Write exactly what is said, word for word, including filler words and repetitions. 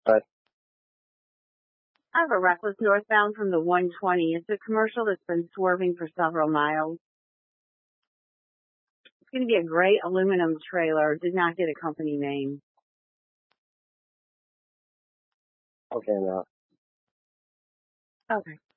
But I have a Reckless northbound from the one twenty. It's a commercial that's been swerving for several miles. It's going to be a gray aluminum trailer. Did not get a company name. okay, now. Okay.